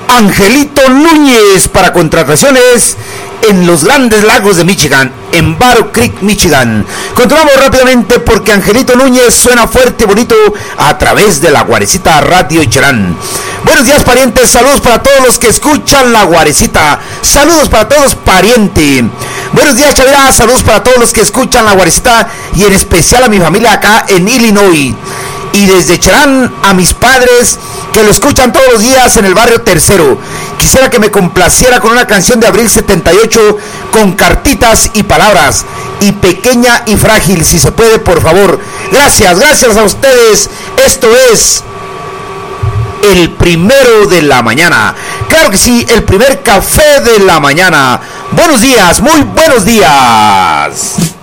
Angelito Núñez para contrataciones en los Grandes Lagos de Michigan, en Battle Creek, Michigan. Continuamos rápidamente porque Angelito Núñez suena fuerte y bonito a través de la Guarecita Radio Cherán. Buenos días, parientes, saludos para todos los que escuchan la Guarecita, saludos para todos, pariente. Buenos días, Chavira, saludos para todos los que escuchan la Guarecita y en especial a mi familia acá en Illinois. Y desde Cherán a mis padres que lo escuchan todos los días en el barrio Tercero. Quisiera que me complaciera con una canción de Abril 78 con cartitas y palabras. Y Pequeña y Frágil, si se puede, por favor. Gracias, gracias a ustedes. Esto es el primero de la mañana. Claro que sí, el primer café de la mañana. Buenos días, muy buenos días.